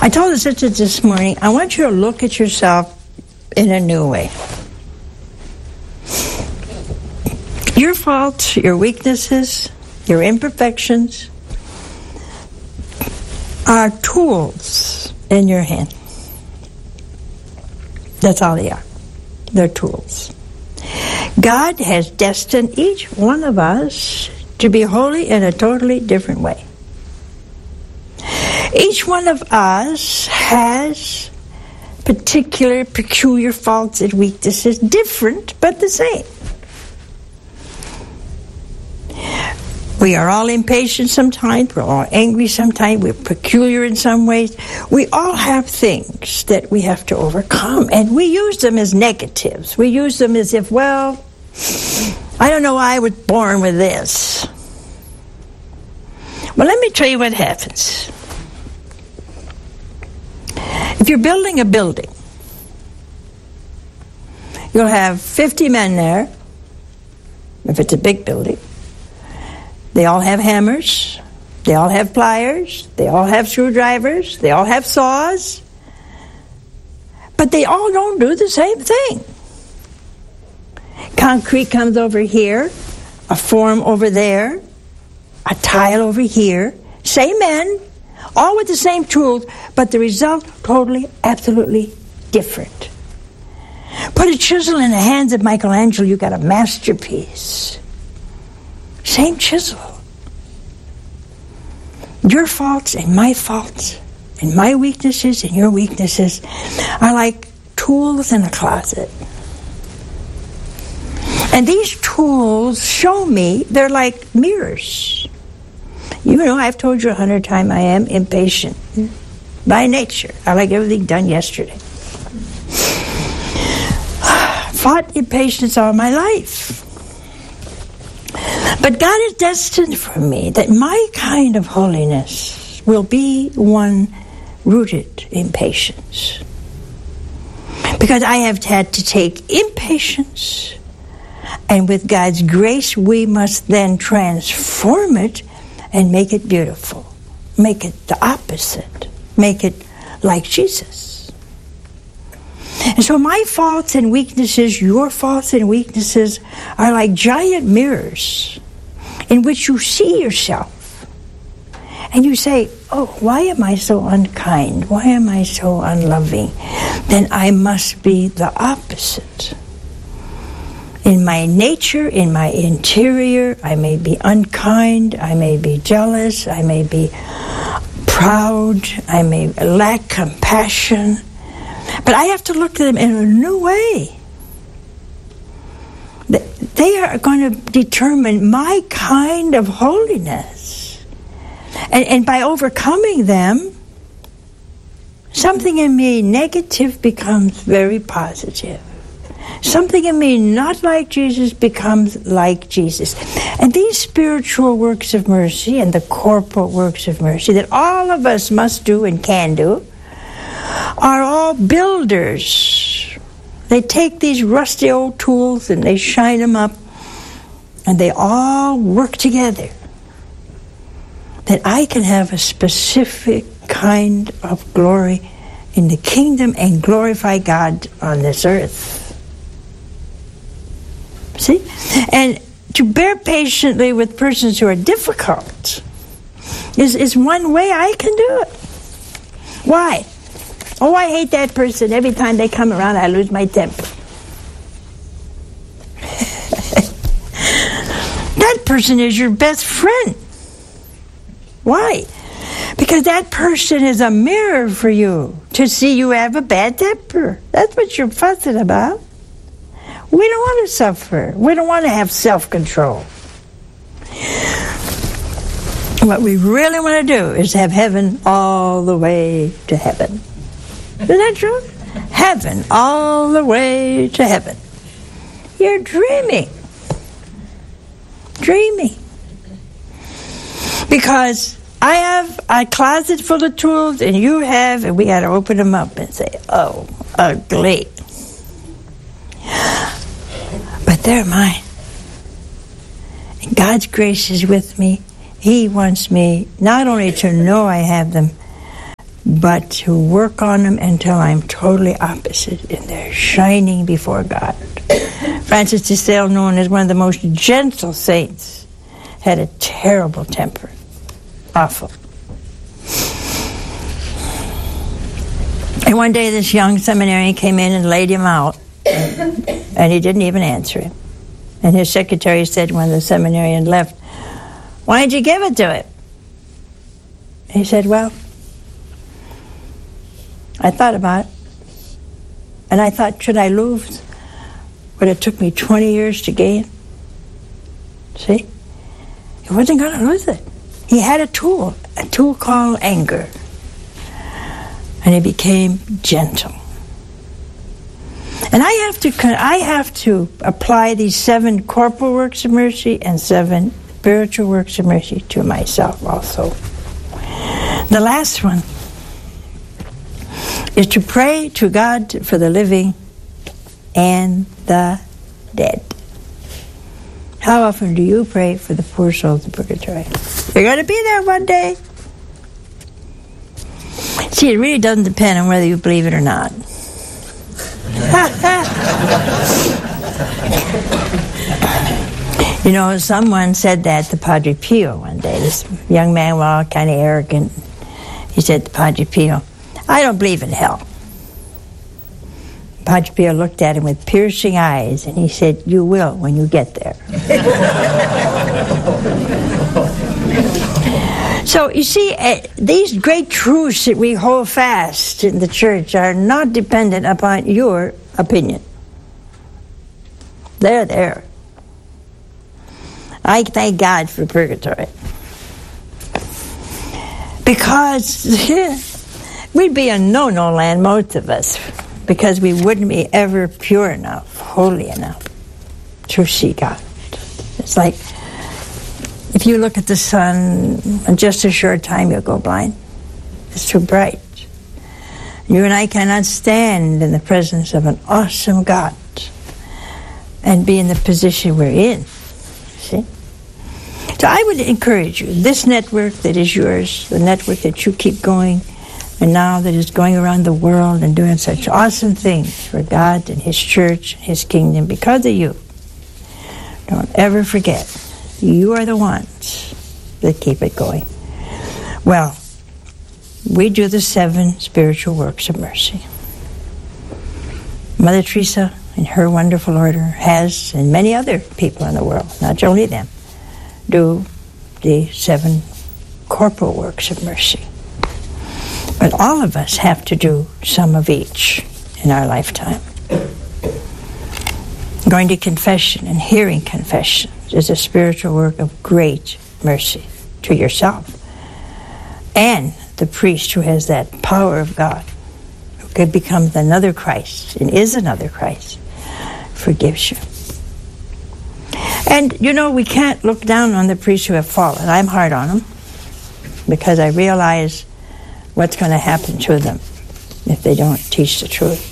I told the sisters this morning, I want you to look at yourself in a new way. Your faults, your weaknesses, your imperfections are tools in your hand. That's all they are. They're tools. God has destined each one of us to be holy in a totally different way. Each one of us has peculiar faults and weaknesses, different but the same. We are all impatient sometimes, we're all angry sometimes, we're peculiar in some ways. We all have things that we have to overcome, and we use them as negatives. We use them as if, well, I don't know why I was born with this. Well, let me tell you what happens. If you're building a building, you'll have 50 men there, if it's a big building. They all have hammers, they all have pliers, they all have screwdrivers, they all have saws, but they all don't do the same thing. Concrete comes over here, a form over there, a tile over here, same men, all with the same tools, but the result totally, absolutely different. Put a chisel in the hands of Michelangelo, you got a masterpiece. Same chisel. Your faults and my faults and my weaknesses and your weaknesses are like tools in a closet. And these tools show me, they're like mirrors. You know, I've told you 100 times I am impatient by nature. I like everything done yesterday. Fought impatience all my life. But God is destined for me that my kind of holiness will be one rooted in patience. Because I have had to take impatience, and with God's grace we must then transform it and make it beautiful. Make it the opposite. Make it like Jesus. And so my faults and weaknesses, your faults and weaknesses, are like giant mirrors in which you see yourself. And you say, oh, why am I so unkind? Why am I so unloving? Then I must be the opposite. In my nature, in my interior, I may be unkind, I may be jealous, I may be proud, I may lack compassion. But I have to look at them in a new way. They are going to determine my kind of holiness. And by overcoming them, something in me negative becomes very positive. Something in me not like Jesus becomes like Jesus. And these spiritual works of mercy and the corporal works of mercy that all of us must do and can do are all builders. They take these rusty old tools and they shine them up, and they all work together, that I can have a specific kind of glory in the kingdom and glorify God on this earth. See? And to bear patiently with persons who are difficult is one way I can do it. Why? Oh, I hate that person. Every time they come around, I lose my temper. That person is your best friend. Why? Because that person is a mirror for you to see you have a bad temper. That's what you're fussing about. We don't want to suffer. We don't want to have self-control. What we really want to do is have heaven all the way to heaven. Isn't that true? Heaven all the way to heaven. You're dreaming. Dreaming. Because I have a closet full of tools and you have, and we got to open them up and say, oh, ugly. But they're mine. And God's grace is with me. He wants me not only to know I have them, but to work on them until I'm totally opposite, and they're shining before God. Francis de Sales, known as one of the most gentle saints, had a terrible temper. Awful. And one day this young seminarian came in and laid him out, and he didn't even answer him. And his secretary said when the seminarian left, "Why did you give it to him?" He said, "Well, I thought about it, and I thought, should I lose what it took me 20 years to gain?" See? He wasn't going to lose it. He had a tool called anger. And he became gentle. And I have to apply these 7 corporal works of mercy and 7 spiritual works of mercy to myself also. The last one is to pray to God for the living and the dead. How often do you pray for the poor souls of purgatory? They're going to be there one day. See, it really doesn't depend on whether you believe it or not. You know, someone said that to Padre Pio one day. This young man, well, kind of arrogant. He said to Padre Pio, "I don't believe in hell." Padre Pio looked at him with piercing eyes, and he said, "You will when you get there." So, you see, these great truths that we hold fast in the church are not dependent upon your opinion. They're there. I thank God for purgatory. Because we'd be in no-no land, most of us, because we wouldn't be ever pure enough, holy enough to see God. It's like, if you look at the sun, in just a short time you'll go blind. It's too bright. You and I cannot stand in the presence of an awesome God and be in the position we're in. See? So I would encourage you, this network that is yours, the network that you keep going, and now that is going around the world and doing such awesome things for God and His church, His kingdom, because of you. Don't ever forget, you are the ones that keep it going. Well, we do the 7 spiritual works of mercy. Mother Teresa, in her wonderful order, has, and many other people in the world, not only them, do the 7 corporal works of mercy. But all of us have to do some of each in our lifetime. Going to confession and hearing confession is a spiritual work of great mercy to yourself and the priest who has that power of God, who could become another Christ and is another Christ, forgives you. And, you know, we can't look down on the priests who have fallen. I'm hard on them because I realize what's going to happen to them if they don't teach the truth.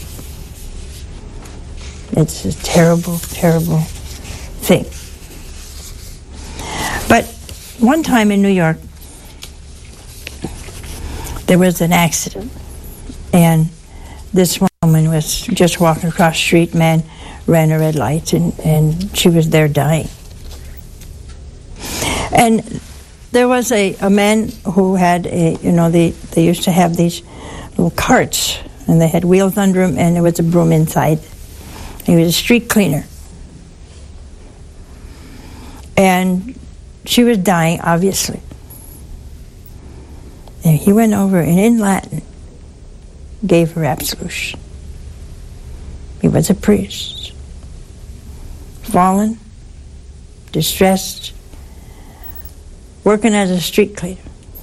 It's a terrible, terrible thing. But one time in New York, there was an accident, and this woman was just walking across the street. Man ran a red light, and she was there dying. And there was a man who had they used to have these little carts, and they had wheels under them, and there was a broom inside. He was a street cleaner. And she was dying, obviously. And he went over and in Latin gave her absolution. He was a priest. Fallen, distressed, working as a street cleaner.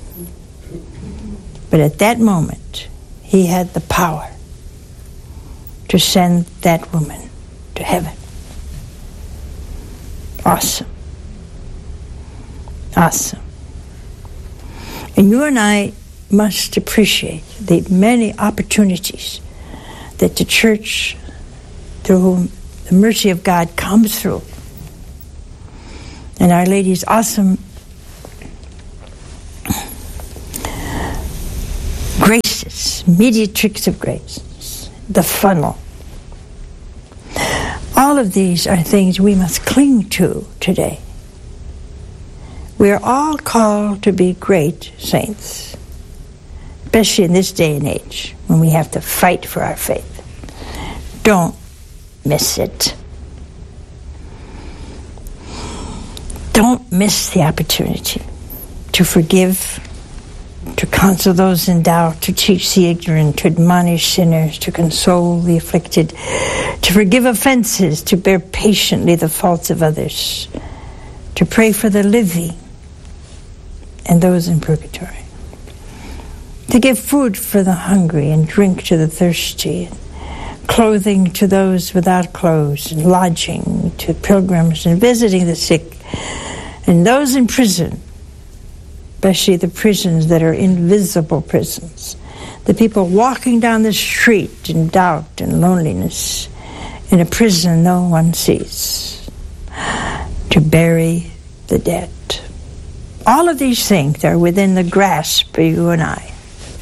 But at that moment, he had the power to send that woman to heaven. Awesome. Awesome. And you and I must appreciate the many opportunities that the church, through whom the mercy of God comes through. And Our Lady's awesome graces, mediatrix of graces, the funnel. All of these are things we must cling to today. We are all called to be great saints, especially in this day and age when we have to fight for our faith. Don't miss it. Don't miss the opportunity to forgive, to counsel those in doubt, to teach the ignorant, to admonish sinners, to console the afflicted, to forgive offenses, to bear patiently the faults of others, to pray for the living and those in purgatory, to give food for the hungry and drink to the thirsty, and clothing to those without clothes, and lodging to pilgrims, and visiting the sick, and those in prison, especially the prisons that are invisible prisons, the people walking down the street in doubt and loneliness, in a prison no one sees, to bury the dead. All of these things are within the grasp of you and I.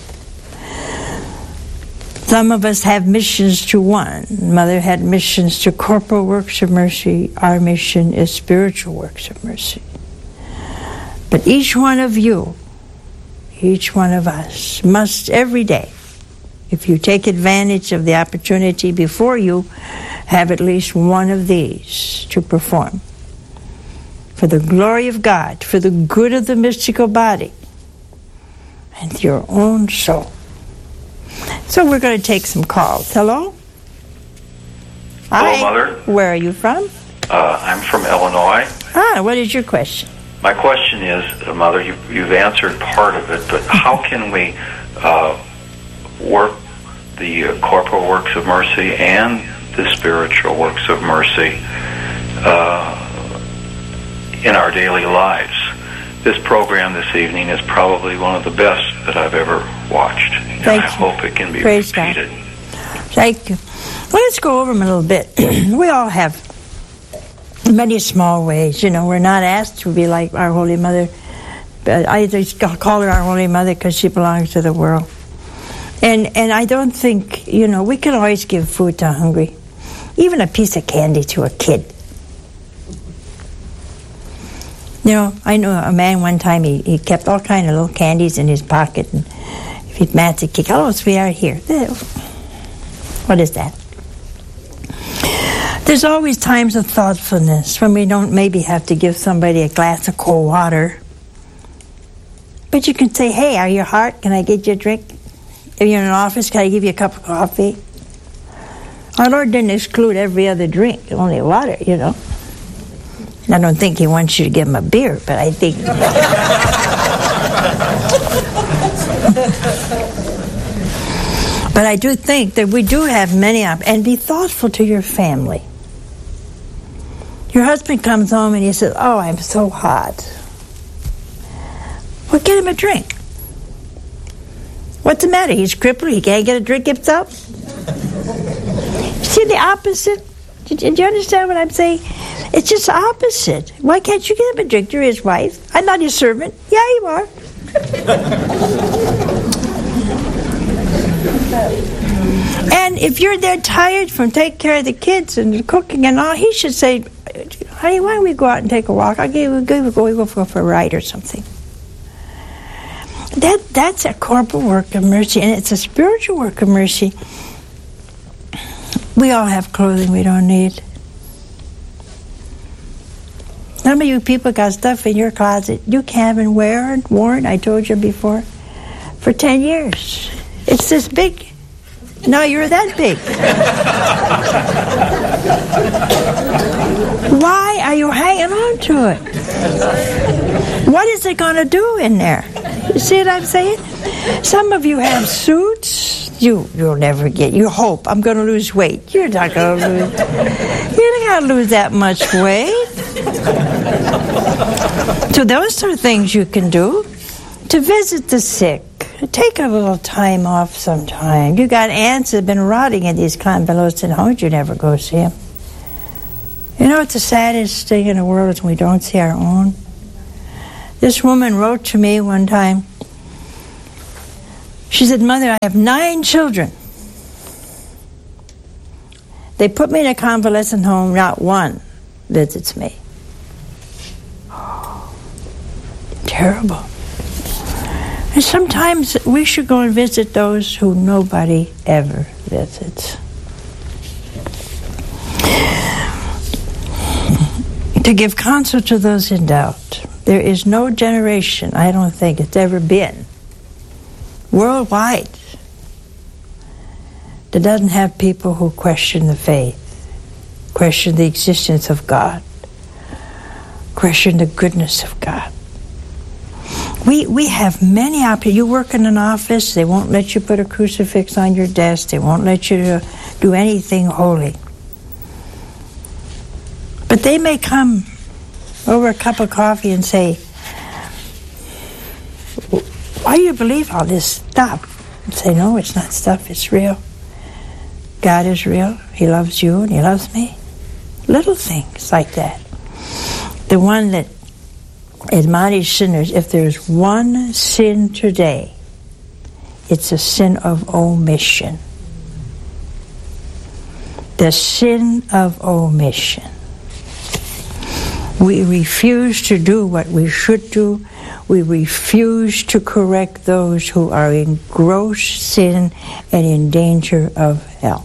Some of us have missions to one. Mother had missions to corporal works of mercy. Our mission is spiritual works of mercy. But each one of you, each one of us, must every day, if you take advantage of the opportunity before you, have at least one of these to perform. For the glory of God, for the good of the mystical body, and your own soul. So we're going to take some calls. Hello? Hello, Hi. Mother. Where are you from? I'm from Illinois. What is your question? My question is, Mother, you've answered part of it, but how can we work the corporal works of mercy and the spiritual works of mercy in our daily lives? This program this evening is probably one of the best that I've ever watched. And I hope it can be repeated. God. Thank you. Well, let's go over them a little bit. We all have many small ways. You know, we're not asked to be like our Holy Mother. But I just call her our Holy Mother because she belongs to the world. And I don't think, you know, we can always give food to hungry. Even a piece of candy to a kid. You know, I know a man one time, he kept all kind of little candies in his pocket, and if he'd match a kick, oh, sweetheart, here. What is that? There's always times of thoughtfulness when we don't maybe have to give somebody a glass of cold water. But you can say, hey, are you hot? Can I get you a drink? If you're in an office, can I give you a cup of coffee? Our Lord didn't exclude every other drink, only water, you know. I don't think he wants you to give him a beer, but I think... But I do think that we do have many and be thoughtful to your family. Your husband comes home and he says, oh, I'm so hot. Well, get him a drink. What's the matter? He's crippled. He can't get a drink himself? See the opposite? Did you understand what I'm saying? It's just the opposite. Why can't you get him a drink? You're his wife. I'm not his servant. Yeah, you are. And if you're there tired from taking care of the kids and cooking and all, he should say, honey, why don't we go out and take a walk? I'll go for a ride or something. That's a corporal work of mercy, and it's a spiritual work of mercy. We all have clothing we don't need. Some of you people got stuff in your closet you haven't worn, I told you before, for 10 years. It's this big. Now you're that big. Why are you hanging on to it? What is it going to do in there? You see what I'm saying? Some of you have suits. You'll never get. You hope I'm going to lose weight. You're not going to lose. You're not going to lose that much weight. So those are things you can do. To visit the sick. Take a little time off sometime. You got aunts that have been rotting in these convalescent homes. You never go see them. You know what the saddest thing in the world is when we don't see our own? This woman wrote to me one time. She said, Mother, I have 9 children. They put me in a convalescent home, not one visits me. Oh, terrible. And sometimes we should go and visit those who nobody ever visits. To give counsel to those in doubt. There is no generation, I don't think it's ever been, worldwide, that doesn't have people who question the faith, question the existence of God, question the goodness of God. We have many options. You work in an office, they won't let you put a crucifix on your desk, they won't let you do anything holy. But they may come over a cup of coffee and say, why do you believe all this stuff? And say, no, it's not stuff, it's real. God is real. He loves you and He loves me. Little things like that. The one that admonished sinners, if there's one sin today, it's a sin of omission. The sin of omission. We refuse to do what we should do. We refuse to correct those who are in gross sin and in danger of hell.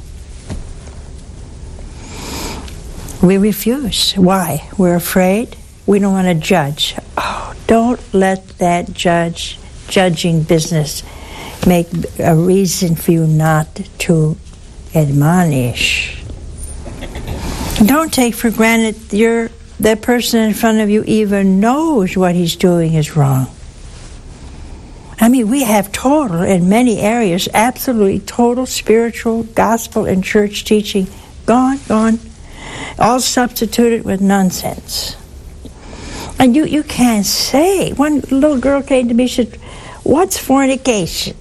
We refuse. Why? We're afraid. We don't want to judge. Oh, don't let that judging business make a reason for you not to admonish. Don't take for granted that person in front of you even knows what he's doing is wrong. I mean, we have total, in many areas, absolutely total spiritual, gospel, and church teaching gone, all substituted with nonsense. And you can't say. One little girl came to me, she said, what's fornication?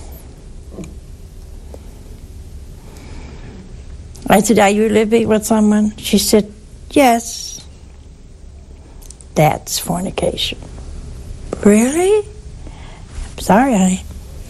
I said, are you living with someone? She said, yes. That's fornication. Really? I'm sorry, honey.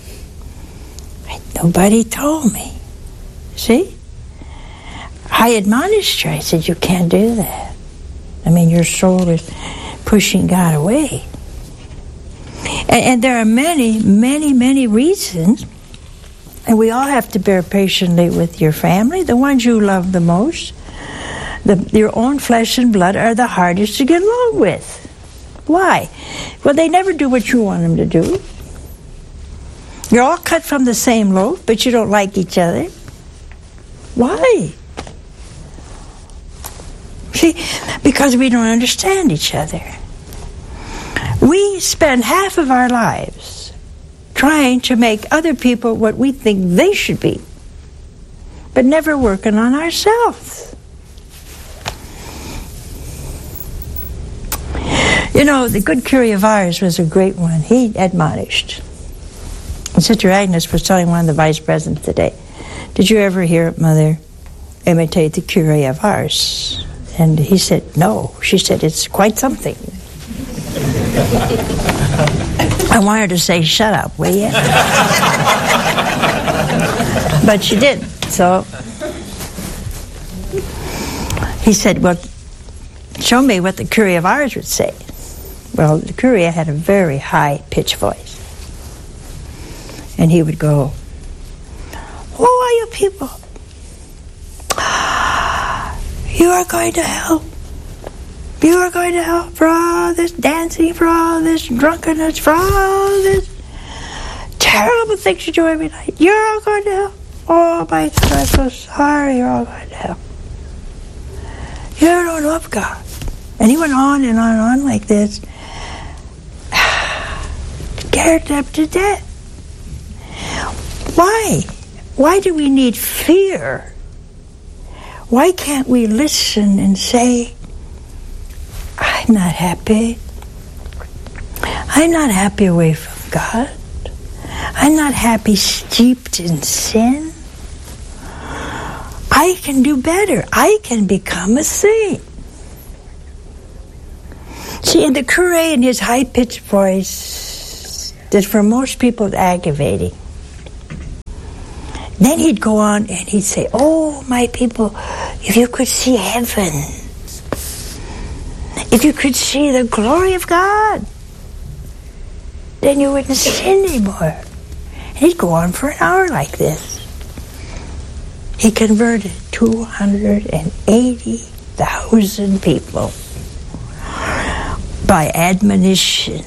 Nobody told me. See? I admonished her. I said, you can't do that. I mean, your soul is pushing God away. And there are many, many, many reasons, and we all have to bear patiently with your family, the ones you love the most. Your own flesh and blood are the hardest to get along with. Why? Well, they never do what you want them to do. You're all cut from the same loaf, but you don't like each other. Why? See, because we don't understand each other. We spend half of our lives trying to make other people what we think they should be, but never working on ourselves. You know, the good Curry of ours was a great one. He admonished. And Sister Agnes was telling one of the vice presidents today, did you ever hear Mother imitate the Curry of ours? And he said, no. She said, it's quite something. I wanted to say, shut up, will you? But she didn't. So he said, well, show me what the Curry of ours would say. Well, the Curry had a very high-pitched voice. And he would go, who are you people? You are going to hell. You are going to hell for all this dancing, for all this drunkenness, for all this terrible things you do every night. You're all going to hell. Oh, my God, I'm so sorry. You're all going to hell. You don't love God. And he went on and on and on like this. Scared them to death. Why? Why do we need fear? Why can't we listen and say, I'm not happy. I'm not happy away from God. I'm not happy steeped in sin. I can do better. I can become a saint. See, and the Curé in his high-pitched voice that for most people is aggravating. Then he'd go on and he'd say, oh, my people, if you could see heaven, if you could see the glory of God, then you wouldn't sin anymore. And he'd go on for an hour like this. He converted 280,000 people by admonition,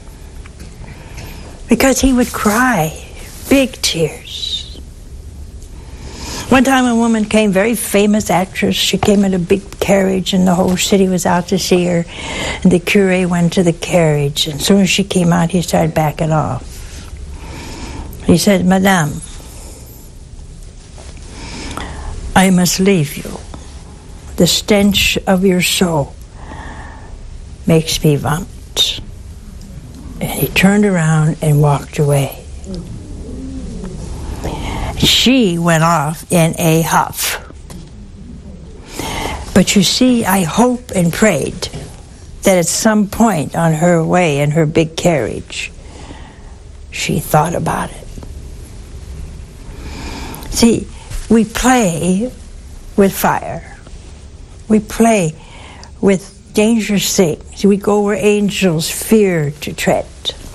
because he would cry big tears. One time a woman came, very famous actress. She came in a big carriage and the whole city was out to see her. And the curé went to the carriage. And as soon as she came out, he started backing off. He said, Madame, I must leave you. The stench of your soul makes me vomit. And he turned around and walked away. She went off in a huff. But you see, I hope and prayed that at some point on her way in her big carriage, she thought about it. See, we play with fire. We play with dangerous things. We go where angels fear to tread,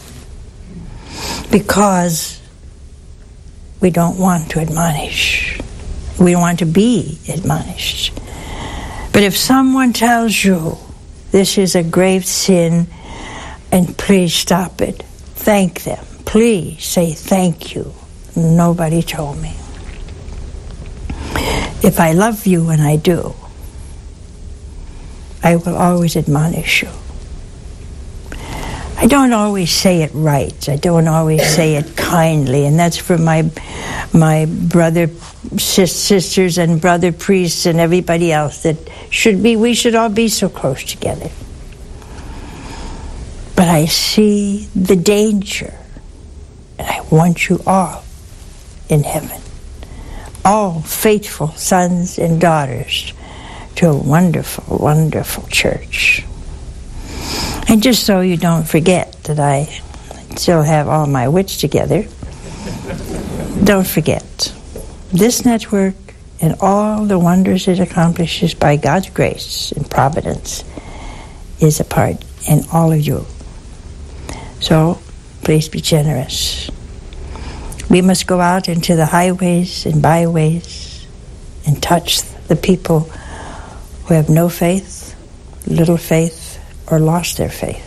because we don't want to admonish. We don't want to be admonished. But if someone tells you this is a grave sin and please stop it, thank them. Please say thank you. Nobody told me. If I love you, and I do, I will always admonish you. I don't always say it right. I don't always say it kindly, and that's for my brother sisters and brother priests and everybody else that we should all be so close together. But I see the danger, and I want you all in heaven, all faithful sons and daughters to a wonderful, wonderful church. And just so you don't forget that I still have all my wits together, don't forget, this network and all the wonders it accomplishes by God's grace and providence is a part in all of you. So please be generous. We must go out into the highways and byways and touch the people who have no faith, little faith, or lost their faith.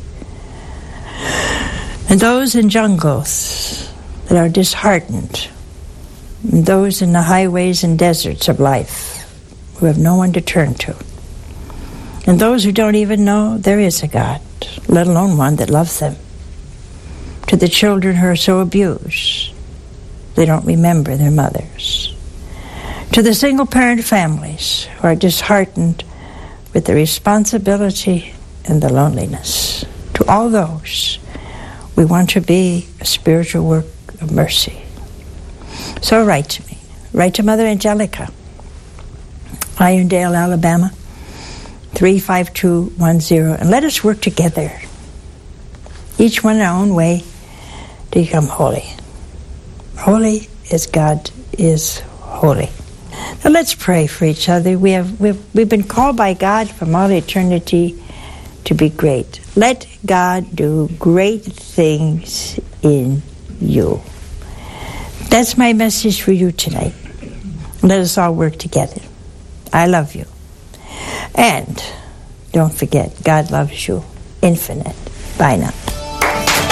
And those in jungles that are disheartened, and those in the highways and deserts of life who have no one to turn to, and those who don't even know there is a God, let alone one that loves them. To the children who are so abused they don't remember their mothers. To the single-parent families who are disheartened with the responsibility and the loneliness. To all those, we want to be a spiritual work of mercy. So write to me. Write to Mother Angelica, Irondale, Alabama, 35210, and let us work together, each one in our own way, to become holy. Holy as God is holy. Now let's pray for each other. We've been called by God from all eternity to be great. Let God do great things in you. That's my message for you tonight. Let us all work together. I love you. And don't forget, God loves you infinite. Bye now.